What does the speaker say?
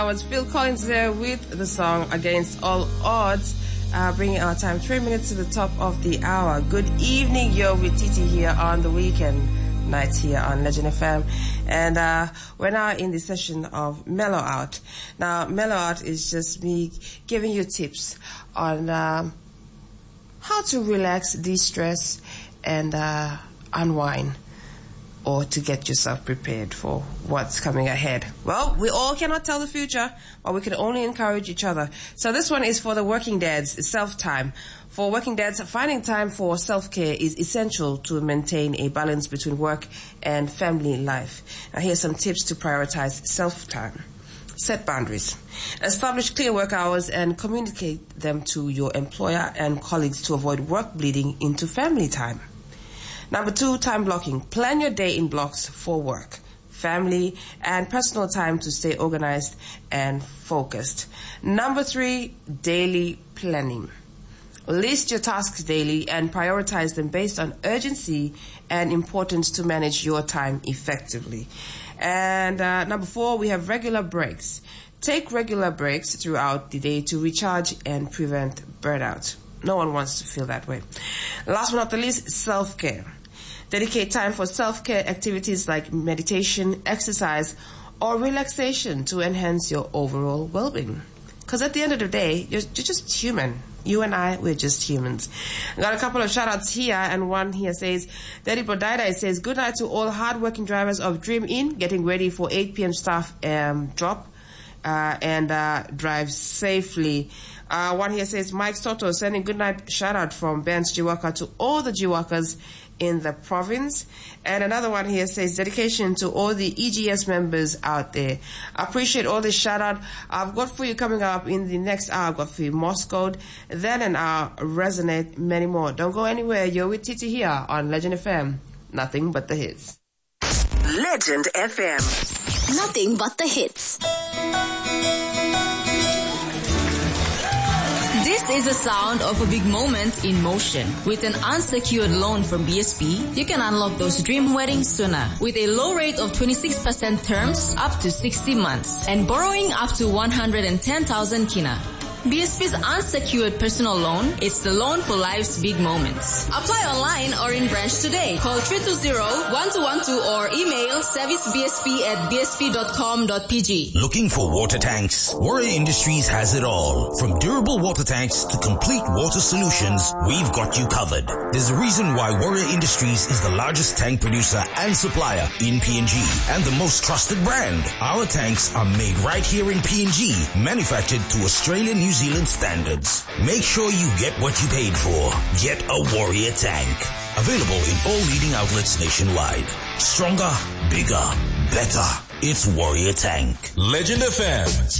I was Phil Collins there with the song Against All Odds, bringing our time 3 minutes to the top of the hour. Good evening, you're with Titi here on the weekend nights here on Legend FM. And we're now in the session of Mellow Out. Now, Mellow Out is just me giving you tips on how to relax, de-stress, and unwind, or to get yourself prepared for what's coming ahead. Well, we all cannot tell the future, but we can only encourage each other. So this one is for the working dads, self-time. For working dads, finding time for self-care is essential to maintain a balance between work and family life. Now here's some tips to prioritize self-time. Set boundaries. Establish clear work hours and communicate them to your employer and colleagues to avoid work bleeding into family time. Number 2, time blocking. Plan your day in blocks for work, family, and personal time to stay organized and focused. Number 3, daily planning. List your tasks daily and prioritize them based on urgency and importance to manage your time effectively. And number 4, we have regular breaks. Take regular breaks throughout the day to recharge and prevent burnout. No one wants to feel that way. Last but not the least, self-care. Dedicate time for self-care activities like meditation, exercise, or relaxation to enhance your overall well-being. Because at the end of the day, you're just human. You and I, we're just humans. I got a couple of shout-outs here, and one here says, Daddy Bodida says, good night to all hard-working drivers of Dream Inn, getting ready for 8 p.m. staff drop and drive safely. One here says, Mike Soto sending good night shout-out from Ben's Jiwaka to all the Jiwakas in the province. And another one here says, dedication to all the EGS members out there. I appreciate all this shout out. I've got for you coming up in the next hour. I've got for you Morse Code, then an hour Resonate, many more. Don't go anywhere. You're with Titi here on Legend FM. Nothing but the hits. Legend FM. Nothing but the hits. This is the sound of a big moment in motion. With an unsecured loan from BSP, you can unlock those dream weddings sooner. With a low rate of 26% terms up to 60 months and borrowing up to 110,000 kina. BSP's unsecured personal loan, it's the loan for life's big moments. Apply online or in branch today. Call 320-1212 or email servicebsp@bsp.com.pg. Looking for water tanks? Warrior Industries has it all. From durable water tanks to complete water solutions, we've got you covered. There's a reason why Warrior Industries is the largest tank producer and supplier in PNG and the most trusted brand. Our tanks are made right here in PNG, manufactured to Australian New Zealand standards. Make sure you get what you paid for. Get a Warrior tank. Available in all leading outlets nationwide. Stronger, bigger, better. It's Warrior Tank. Legend FM.